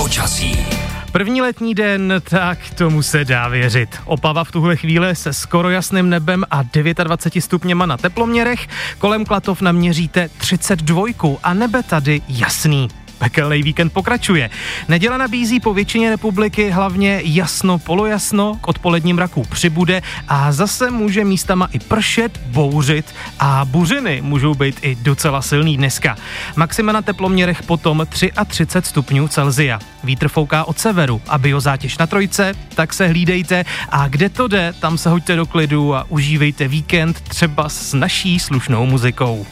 Počasí. První letní den, tak tomu se dá věřit. Opava v tuhle chvíli se skoro jasným nebem a 29 stupněma na teploměrech. Kolem Klatov naměříte 32 a nebe tady jasný. Pekelný víkend pokračuje. Neděle nabízí po většině republiky hlavně jasno, polojasno, k odpoledním mraků přibude a zase může místama i pršet, bouřit a buřiny můžou být i docela silný dneska. Maxima na teploměrech potom 33 stupňů Celsia. Vítr fouká od severu a biozátěž na trojce, tak se hlídejte a kde to jde, tam se hoďte do klidu a užívejte víkend třeba s naší slušnou muzikou.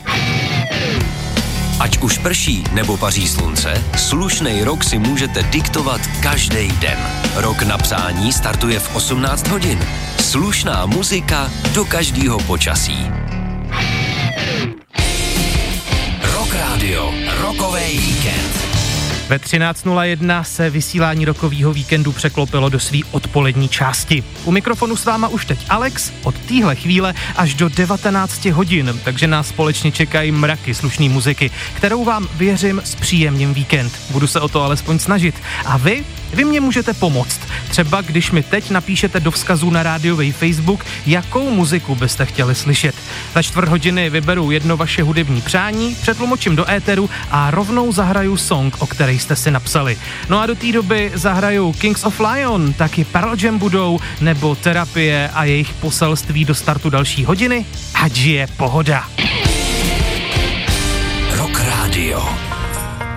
Ať už prší nebo paří slunce, slušnej rok si můžete diktovat každý den. Rok na přání startuje v 18 hodin. Slušná muzika do každého počasí. Rock Radio, rokovej víkend. Ve 13:01 se vysílání rokovýho víkendu překlopilo do svý odpolední části. U mikrofonu s váma už teď Alex od téhle chvíle až do 19 hodin, takže nás společně čekají mraky slušný muziky, kterou vám věřím zpříjemním víkend. Budu se o to alespoň snažit. A vy mě můžete pomoct. Třeba když mi teď napíšete do vzkazu na rádiový Facebook, jakou muziku byste chtěli slyšet. Za 4 hodiny vyberu jedno vaše hudební přání, přetlumočím do éteru a rovnou zahraju song, o který jste si napsali. No a do té doby zahraju Kings of Lion, taky Pearl Jam budou, nebo Terapie a jejich poselství do startu další hodiny. Ať je pohoda.